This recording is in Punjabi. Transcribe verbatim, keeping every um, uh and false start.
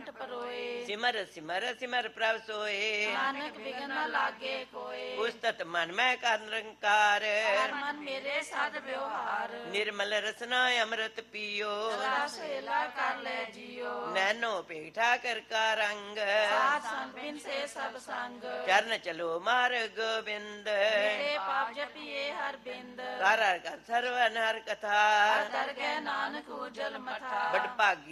ਕੰਠ ਪਰੋਏ। ਸਿਮਰ ਸਿਮਰ ਸਿਮਰ ਪ੍ਰਭ ਸੋਏ, ਨਾਨਕ ਬਿਗਨ ਨ ਲਾਗੇ ਕੋਏ। ਉਸਤਤ ਮਨ ਮੈਂ ਕਰ ਨਿਰੰਕਾਰ, ਹਰ ਮਨ ਮੇਰੇ ਸਦ ਵਿਵਹਾਰ। ਨਿਰਮਲ ਰਸਨਾ ਅੰਮ੍ਰਿਤ ਪੀਓ, ਰਸ ਏਲਾ ਕਰ ਲੈ ਜੀਓ। ਨੈਨੋ ਪੀਠਾ ਕਰ ਕਾ ਰੰਗ, ਸਾਧ ਸੰਗ ਬਿਨ ਸੇ ਸਭ ਸੰਗ। ਚਰਨ ਚਲੋ ਮਾਰਗ ਗੋਬਿੰਦ, ਮੇਰੇ ਪਾਪ ਜਪੀਏ ਹਰ ਬਿੰਦ। ਕਰ ਹਰ ਕਰ ਸਰਵਨ ਹਰ ਕਥਾ, ਹਰ ਦਰਗਹਿ ਨਾਨਕ ਉਜਲ ਮਥਾ। ਬੜ ਭਾਗੀ